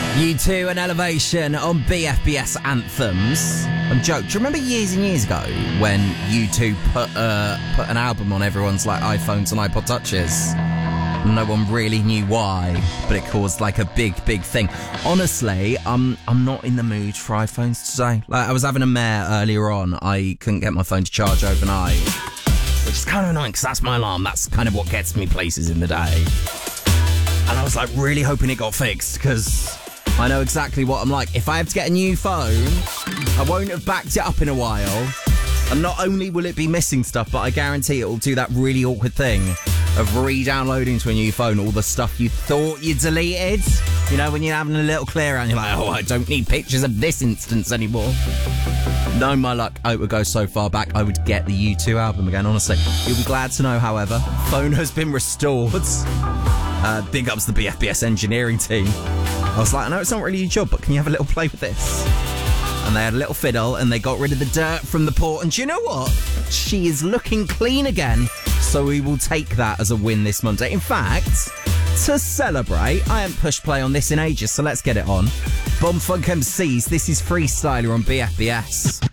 U2 and Elevation on BFBS Anthems. I'm joking. Do you remember years and years ago when U2 put an album on everyone's like iPhones and iPod Touches? No one really knew why, but it caused like a big thing. Honestly, I'm not in the mood for iPhones today. Like, I was having a mare earlier on. I couldn't get my phone to charge overnight, which is kind of annoying because that's my alarm. That's kind of what gets me places in the day. And I was like really hoping it got fixed because I know exactly what I'm like. If I have to get a new phone, I won't have backed it up in a while. And not only will it be missing stuff, but I guarantee it will do that really awkward thing of re-downloading to a new phone all the stuff you thought you deleted. You know, when you're having a little clear out and you're like, oh, I don't need pictures of this instance anymore. Knowing my luck, I would go so far back, I would get the U2 album again, honestly. You'll be glad to know, however, phone has been restored. Big ups the BFBS engineering team. I was like, I know it's not really your job, but can you have a little play with this? And they had a little fiddle and they got rid of the dirt from the port. And do you know what? She is looking clean again. So we will take that as a win this Monday. In fact, to celebrate, I haven't pushed play on this in ages, so let's get it on. Bomb Funk MCs, this is Freestyler on BFBS.